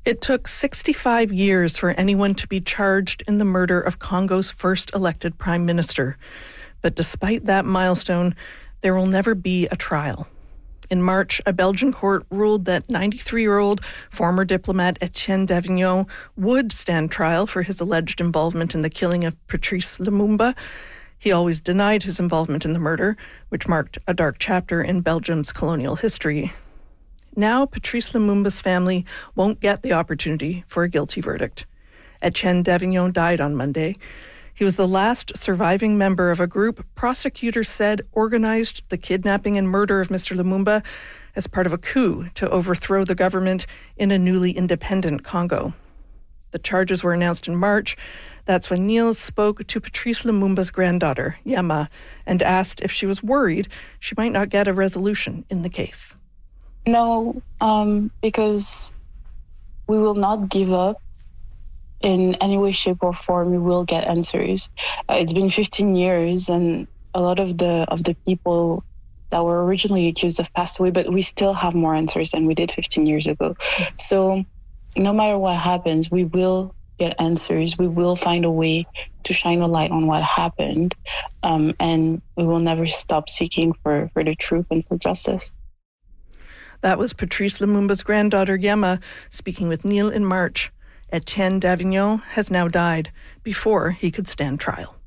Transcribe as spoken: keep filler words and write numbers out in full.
It took sixty-five years for anyone to be charged in the murder of Congo's first elected prime minister. But despite that milestone, there will never be a trial. In March, a Belgian court ruled that ninety-three-year-old former diplomat Etienne Davignon would stand trial for his alleged involvement in the killing of Patrice Lumumba. He always denied his involvement in the murder, which marked a dark chapter in Belgium's colonial history. Now, Patrice Lumumba's family won't get the opportunity for a guilty verdict. Etienne Davignon died on Monday. He was the last surviving member of a group prosecutors said organized the kidnapping and murder of Mister Lumumba as part of a coup to overthrow the government in a newly independent Congo. The charges were announced in March. That's when Neil spoke to Patrice Lumumba's granddaughter, Yama, and asked if she was worried she might not get a resolution in the case. No, um, because we will not give up. In any way, shape, or form, we will get answers. Uh, it's been fifteen years, and a lot of the of the people that were originally accused have passed away, but we still have more answers than we did fifteen years ago. Mm-hmm. So no matter what happens, we will get answers. We will find a way to shine a light on what happened, um, and we will never stop seeking for, for the truth and for justice. That was Patrice Lumumba's granddaughter, Yama, speaking with Neil in March. Etienne Davignon has now died before he could stand trial.